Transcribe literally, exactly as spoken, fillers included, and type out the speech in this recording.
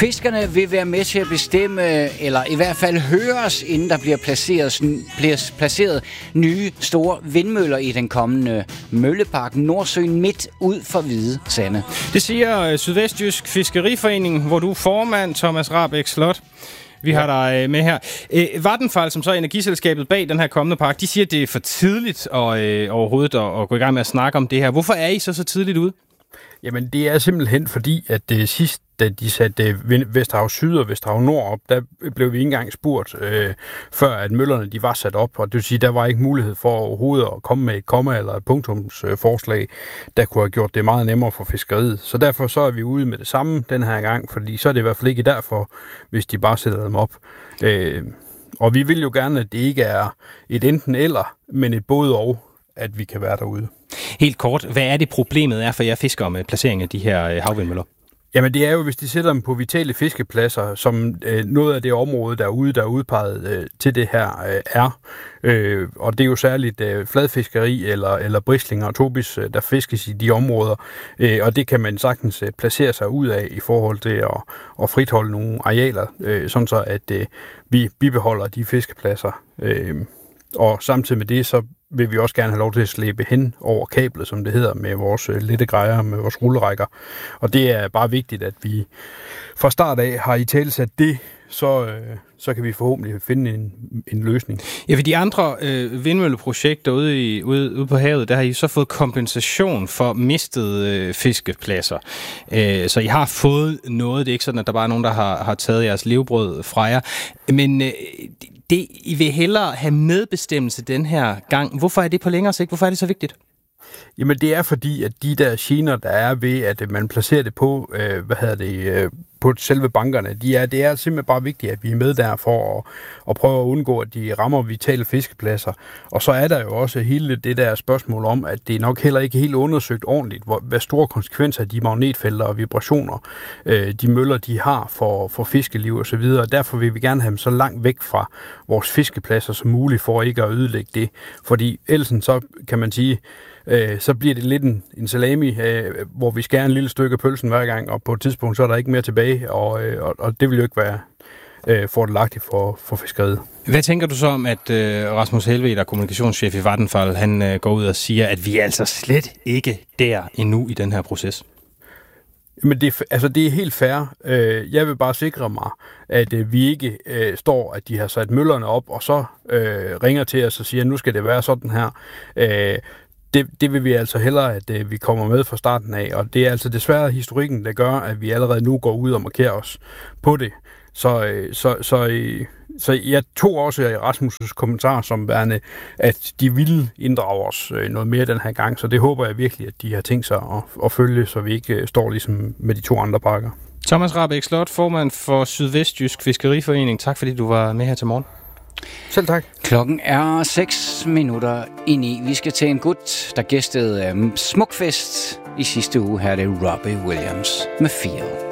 Fiskerne vil være med til at bestemme, eller i hvert fald høres, inden der bliver placeret, bliver placeret nye store vindmøller i den kommende møllepark Nordsøen midt ud for Hvide Sande. Det siger Sydvestjysk Fiskeriforening, hvor du er formand, Thomas Rahbek Sloth. Vi har dig med her. Vattenfall, som så er energiselskabet bag den her kommende park, de siger, at det er for tidligt at, øh, overhovedet at, at gå i gang med at snakke om det her. Hvorfor er I så så tidligt ude? Jamen, det er simpelthen fordi, at det sidste, da de satte Vesterhav Syd og Vesterhav Nord op, der blev vi ikke engang spurgt, øh, før at møllerne de var sat op. Og det vil sige, der var ikke mulighed for overhovedet at komme med et komma eller et punktumsforslag, der kunne have gjort det meget nemmere for fiskeriet. Så derfor så er vi ude med det samme den her gang, fordi så er det i hvert fald ikke derfor, hvis de bare sætter dem op. Øh, og vi vil jo gerne, at det ikke er et enten eller, men et både og, at vi kan være derude. Helt kort, hvad er det problemet er for jer fiskere med placeringen af de her havvindmøller? Jamen det er jo, hvis de sætter dem på vitale fiskepladser, som øh, noget af det område derude, der er udpeget øh, til det her øh, er. Øh, og det er jo særligt øh, fladfiskeri eller, eller brislinger og tobis, øh, der fiskes i de områder. Øh, og det kan man sagtens øh, placere sig ud af i forhold til at, at fritholde nogle arealer, øh, sådan så at øh, vi bibeholder de fiskepladser. Øh, og samtidig med det, så vil vi også gerne have lov til at slæbe hen over kablet, som det hedder, med vores øh, lette grejer, med vores rullerækker. Og det er bare vigtigt, at vi fra start af har i talesat det, så, øh, så kan vi forhåbentlig finde en, en løsning. Ja, for de andre øh, vindmølleprojekter ude, i, ude, ude på havet, der har I så fået kompensation for mistede øh, fiskepladser. Øh, så I har fået noget. Det er ikke sådan, at der bare er nogen, der har, har taget jeres levebrød fra jer. Men øh, det, I vil hellere have medbestemmelse den her gang. Hvorfor er det på længere sigt? Hvorfor er det så vigtigt? Jamen det er fordi, at de der gener, der er ved, at man placerer det på, øh, hvad hedder det, øh, på selve bankerne, de er, det er simpelthen bare vigtigt, at vi er med der for at, at prøve at undgå, at de rammer vitale fiskepladser. Og så er der jo også hele det der spørgsmål om, at det er nok heller ikke helt undersøgt ordentligt, hvor, hvad store konsekvenser de magnetfelter og vibrationer, øh, de møller, de har for, for fiskeliv og så videre. Derfor vil vi gerne have dem så langt væk fra vores fiskepladser som muligt, for ikke at ødelægge det. Fordi ellers så kan man sige, øh, så bliver det lidt en, en salami, øh, hvor vi skærer en lille stykke af pølsen hver gang, og på et tidspunkt så er der ikke mere tilbage. Og, øh, og det vil jo ikke være øh, fordelagtigt for, for fiskeriet. Hvad tænker du så om, at øh, Rasmus Helveg, der er kommunikationschef i Vattenfall, han øh, går ud og siger, at vi er altså slet ikke der endnu i den her proces? Men det, altså det er helt fair. Jeg vil bare sikre mig, at vi ikke øh, står, at de har sat møllerne op, og så øh, ringer til os og siger, at nu skal det være sådan her. Øh, Det, det vil vi altså hellere, at øh, vi kommer med fra starten af, og det er altså desværre historikken, der gør, at vi allerede nu går ud og markerer os på det. Så, øh, så, så, øh, så jeg tog også i Rasmus' kommentar som værende, at de ville inddrage os øh, noget mere den her gang, så det håber jeg virkelig, at de har tænkt sig at, at følge, så vi ikke øh, står ligesom med de to andre parker. Thomas Rahbek Sloth, formand for Sydvestjysk Fiskeriforening. Tak fordi du var med her til morgen. Selv tak. Klokken er seks minutter i ni. Vi skal til en gut, der gæstede um, Smukfest i sidste uge. Her er det Robbie Williams med Feel.